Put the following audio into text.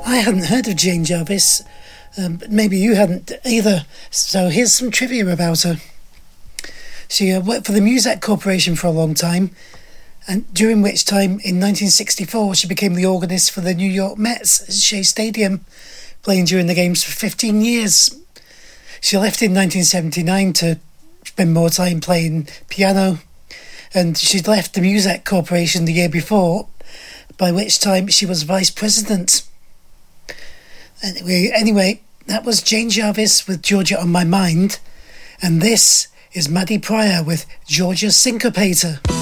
I hadn't heard of Jane Jarvis, but maybe you hadn't either. So here's some trivia about her. She worked for the Muzak Corporation for a long time, and during which time, in 1964, she became the organist for the New York Mets at Shea Stadium, playing during the games for 15 years. She left in 1979 to spend more time playing piano, and she'd left the Muzak Corporation the year before, by which time she was vice president. Anyway, that was Jane Jarvis with Georgia on My Mind, and this is Maddie Pryor with Georgia Syncopator.